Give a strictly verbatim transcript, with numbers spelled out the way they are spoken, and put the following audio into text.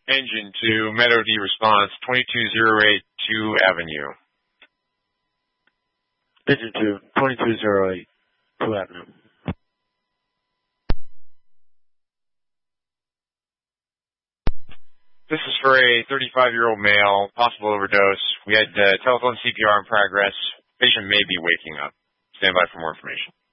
Engine to Meadow D response, twenty-two oh eight two Avenue. Engine to twenty-two oh eight two Avenue. This is for a thirty-five-year-old male, possible overdose. We had uh, telephone C P R in progress. Patient may be waking up. Stand by for more information.